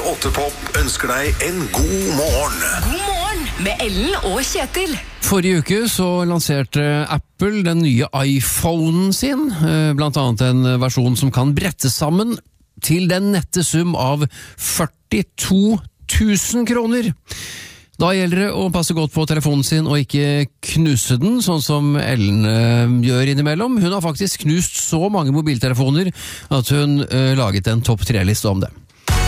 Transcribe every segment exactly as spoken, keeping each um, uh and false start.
åtte Topp ønsker deg en god morgen. God morgen med Ellen og Kjetil. Forrige uke så lanserte Apple den nye iPhonen sin, blant annet en versjon som kan brette sammen til den nette sum av førtito tusen kroner. Da gjelder det å passe godt på telefonen sin og ikke knuse den, sånn som Ellen øh, gjør innimellom. Hun har faktisk knust så mange mobiltelefoner at hun øh, laget en topp tre-liste om det.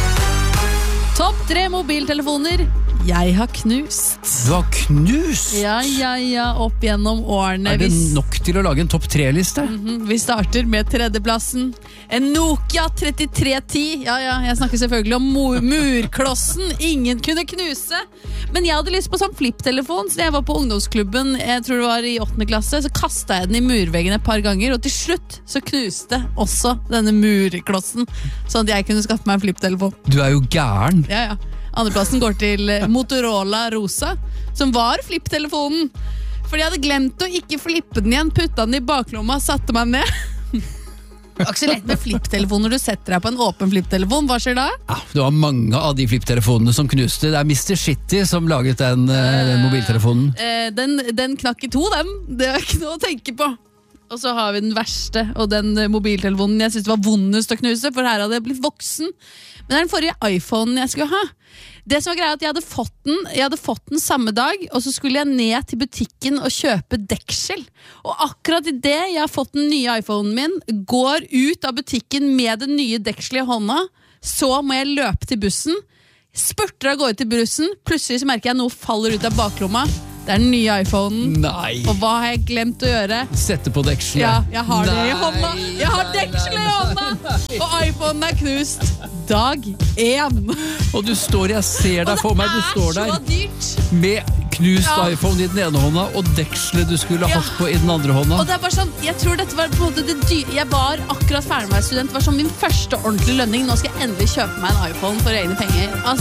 Topp tre mobiltelefoner jeg har knust. Du har knust? Ja, ja, ja, opp gjennom årene. Er det nok til å lage en topp tre-liste? Mm-hmm. Vi starter med tredjeplassen. En Nokia trettitre ti. Ja, ja, jeg snakker selvfølgelig om murklossen. Ingen kunne knuse. Men jeg hadde lyst på sånn flipptelefon, så jeg var på ungdomsklubben, jeg tror det var i åttende klasse, så kastet jeg den i murveggen et par ganger, og til slutt så knuste også denne murklossen, sånn at jeg kunne skaffe meg en flipptelefon. Du er jo gæren. Ja, ja. Andreplassen går til Motorola Rosa, som var flipptelefonen. Fordi jeg hadde glemt å ikke flippe den igjen, putta den i baklomma, satte meg ned. Det er ikke så lett med flipptelefon når du setter deg på en åpen flipptelefon. Hva skjer da? Ja, det var mange av de flipptelefonene som knuste. Det er mister Shitty som laget den, den mobiltelefonen. Eh, den, den knakk i to, den. Det er ikke noe å tenke på. Og så har vi den verste, og den mobiltelefonen jeg synes det var vondest å knuse, for her hadde jeg blitt voksen. Men det er den forrige iPhonen jeg skulle ha. Det som var greia er at jeg hadde fått den, jeg hadde fått den samme dag, og så skulle jeg ned til butikken og kjøpe deksel. Og akkurat i det jeg har fått den nye iPhonen min, går ut av butikken med den nye dekselet i hånda, så må jeg løpe til bussen, spurter av gå ut til bussen, plutselig så merker jeg noe faller ut av baklomma. Det er den nye iPhonen. Nei. Og hva har jeg glemt å gjøre? Sette på dekselet. Ja, jeg har det Nei. i hånda. Jeg har dekselet i hånda. Og iPhonen er knust. Dag én. Og du står, jeg ser deg for meg, du står der Og det er så dyrt. med knust Ja. iPhone i den ene hånda og dekselet du skulle Ja. hatt på i den andre hånda. Og det er bare sånn, jeg tror dette var på en måte det dyre. Jeg var akkurat ferdig med å være student. Det var sånn min første ordentlige lønning. Nå skal jeg endelig kjøpe meg en iPhone for egne penger. Altså,